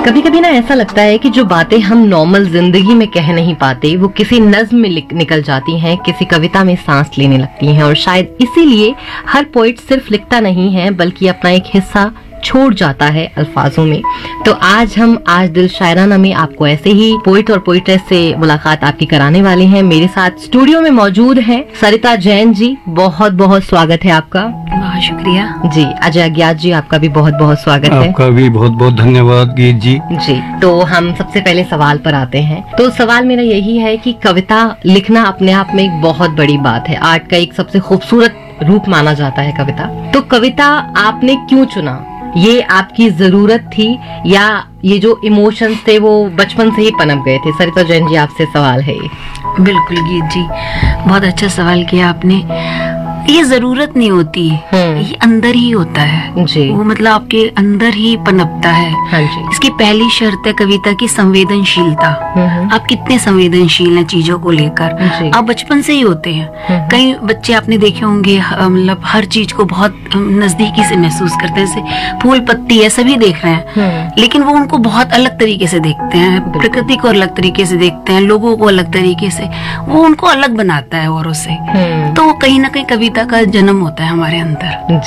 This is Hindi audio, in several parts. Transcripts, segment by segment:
कभी कभी ना ऐसा लगता है कि जो बातें हम नॉर्मल जिंदगी में कह नहीं पाते वो किसी नज्म में निकल जाती हैं, किसी कविता में सांस लेने लगती हैं। और शायद इसीलिए हर पोइट सिर्फ लिखता नहीं है बल्कि अपना एक हिस्सा छोड़ जाता है अल्फाजों में। तो आज दिल शायराना में आपको ऐसे ही पोइट और पोइट्रेस से मुलाकात आपकी कराने वाले हैं। मेरे साथ स्टूडियो में मौजूद हैं सरिता जैन जी, बहुत बहुत स्वागत है आपका। बहुत शुक्रिया जी। अजय अज्ञात जी, आपका भी बहुत बहुत स्वागत है। आपका भी बहुत बहुत धन्यवाद गीत जी। जी, तो हम सबसे पहले सवाल पर आते हैं। तो सवाल मेरा यही है कि कविता लिखना अपने आप में एक बहुत बड़ी बात है, आर्ट का एक सबसे खूबसूरत रूप माना जाता है कविता। तो कविता आपने क्यों चुना? ये आपकी जरूरत थी या ये जो इमोशंस थे वो बचपन से ही पनप गए थे? सरिता जैन जी, आपसे सवाल है ये। बिल्कुल गीत जी, बहुत अच्छा सवाल किया आपने। ये जरूरत नहीं होती, ये अंदर ही होता है जी। वो मतलब आपके अंदर ही पनपता है। हाँ जी। इसकी पहली शर्त है कविता की संवेदनशीलता। आप कितने संवेदनशील हैं चीजों को लेकर, आप बचपन से ही होते हैं। कई बच्चे आपने देखे होंगे, मतलब हर चीज को बहुत नजदीकी से महसूस करते हैं, जैसे फूल पत्ती है सभी देख रहे हैं, लेकिन वो उनको बहुत अलग तरीके से देखते हैं, प्रकृति को अलग तरीके से देखते हैं, लोगों को अलग तरीके से, वो उनको अलग बनाता है औरों से। तो कहीं ना कहीं कविता का जन्म होता है हमारे अंदर।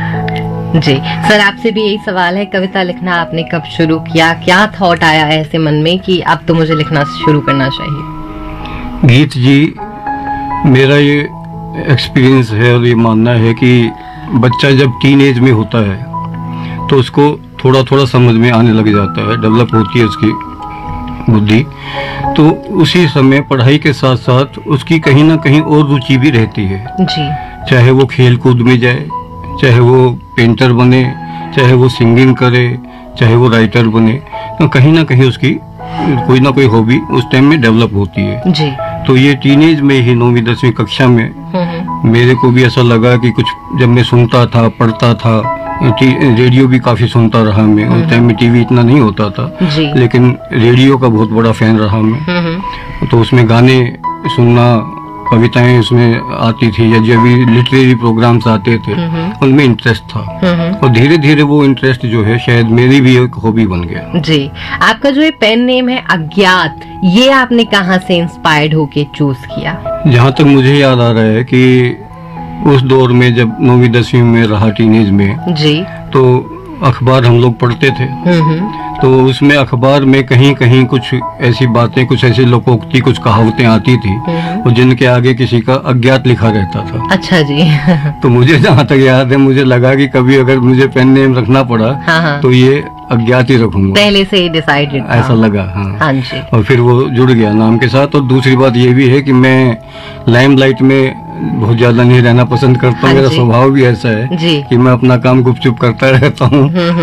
जी जी। सर, आपसे भी यही सवाल है, कविता लिखना आपने कब शुरू किया? क्या थॉट आया ऐसे मन में कि अब तो मुझे लिखना शुरू करना चाहिए? गीत जी, मेरा ये एक्सपीरियंस है और ये मानना है कि बच्चा जब टीन एज में होता है तो उसको थोड़ा थोड़ा समझ में आने लग जाता है, डेवलप होती है उसकी बुद्धि। तो उसी समय पढ़ाई के साथ साथ उसकी कहीं ना कहीं और रुचि भी रहती है जी। चाहे वो खेल कूद में जाए, चाहे वो पेंटर बने, चाहे वो सिंगिंग करे, चाहे वो राइटर बने, तो कहीं ना कहीं उसकी कोई ना कोई हॉबी उस टाइम में डेवलप होती है जी। तो ये टीनेज में ही 9वीं 10वीं कक्षा में मेरे को भी ऐसा लगा कि कुछ, जब मैं सुनता था, पढ़ता था, रेडियो भी काफी सुनता रहा मैं, उस टाइम में टीवी इतना नहीं होता था जी। लेकिन रेडियो का बहुत बड़ा फैन रहा मैं। तो उसमें गाने सुनना, कविताएं उसमें आती थी या जो भी लिटरेरी प्रोग्राम्स आते थे उनमें इंटरेस्ट था। और धीरे धीरे वो इंटरेस्ट जो है शायद मेरी भी एक हॉबी बन गया। जी। आपका जो ये पेन नेम है अज्ञात, ये आपने कहाँ से इंस्पायर्ड होके चूज किया? जहाँ तक मुझे याद आ रहा है कि उस दौर में जब 9वीं 10वीं में रहा टीनेज में जी, तो अखबार हम लोग पढ़ते थे। तो उसमें अखबार में कहीं कहीं कुछ ऐसी बातें, कुछ ऐसी लोकोक्ति, कुछ कहावतें आती थी और जिनके आगे किसी का अज्ञात लिखा रहता था। अच्छा जी। तो मुझे जहाँ तक याद है, मुझे लगा कि कभी अगर मुझे पेन नेम रखना पड़ा तो ये अज्ञात ही रखूंगा, पहले से ही डिसाइडेड ऐसा लगा। हाँ जी। और फिर वो जुड़ गया नाम के साथ। और दूसरी बात ये भी है कि मैं लाइमलाइट में बहुत ज्यादा नहीं रहना पसंद करता हूँ। मेरा स्वभाव भी ऐसा है कि मैं अपना काम गुपचुप करता रहता हूँ।